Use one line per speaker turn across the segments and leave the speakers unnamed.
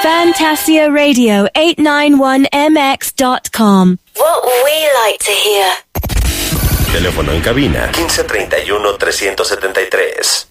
FantasiaRadio891MX.com.
What we like to hear.
Teléfono en cabina 1531-373.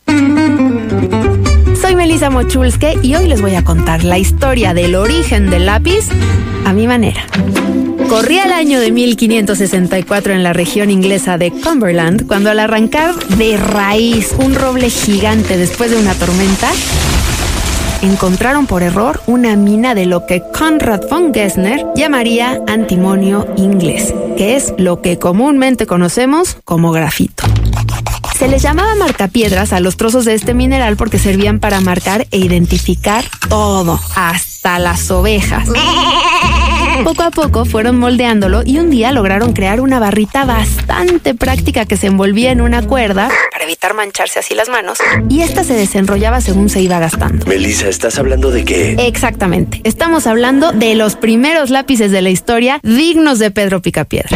Soy Melissa Mochulske y hoy les voy a contar la historia del origen del lápiz a mi manera. Corría el año de 1564 en la región inglesa de Cumberland, cuando al arrancar de raíz un roble gigante después de una tormenta, encontraron por error una mina de lo que Conrad von Gessner llamaría antimonio inglés, que es lo que comúnmente conocemos como grafito. Se les llamaba marcapiedras a los trozos de este mineral porque servían para marcar e identificar todo, hasta las ovejas. Poco a poco fueron moldeándolo y un día lograron crear una barrita bastante práctica que se envolvía en una cuerda para evitar mancharse así las manos, y esta se desenrollaba según se iba gastando.
Melissa, ¿estás hablando de qué?
Exactamente. Estamos hablando de los primeros lápices de la historia dignos de Pedro Picapiedra.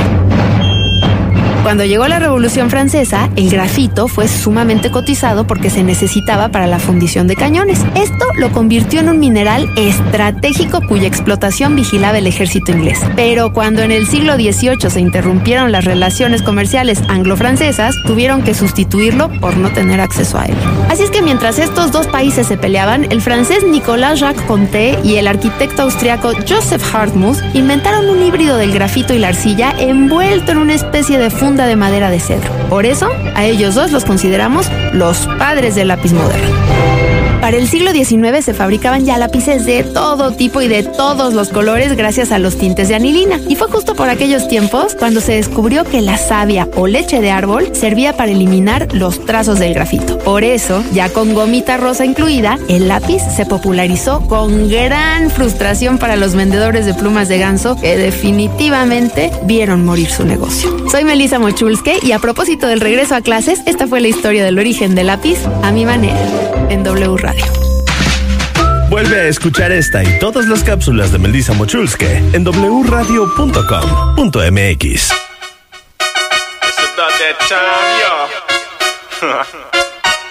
Cuando llegó la Revolución Francesa, el grafito fue sumamente cotizado porque se necesitaba para la fundición de cañones. Esto lo convirtió en un mineral estratégico cuya explotación vigilaba el ejército inglés. Pero cuando en el siglo XVIII se interrumpieron las relaciones comerciales anglo-francesas, tuvieron que sustituirlo por no tener acceso a él. Así es que mientras estos dos países se peleaban, el francés Nicolas Jacques Conté y el arquitecto austriaco Joseph Hardtmuth inventaron un híbrido del grafito y la arcilla envuelto en una especie de funda de madera de cedro. Por eso, a ellos dos los consideramos los padres del lápiz moderno. Para el siglo XIX se fabricaban ya lápices de todo tipo y de todos los colores gracias a los tintes de anilina. Y fue justo por aquellos tiempos cuando se descubrió que la savia o leche de árbol servía para eliminar los trazos del grafito. Por eso, ya con gomita rosa incluida, el lápiz se popularizó con gran frustración para los vendedores de plumas de ganso que definitivamente vieron morir su negocio. Soy Melissa Mochulske y a propósito del regreso a clases, esta fue la historia del origen del lápiz a mi manera en W Radio.
Vuelve a escuchar esta y todas las cápsulas de Melissa Mochulske en wradio.com.mx.
It's about that time, y'all.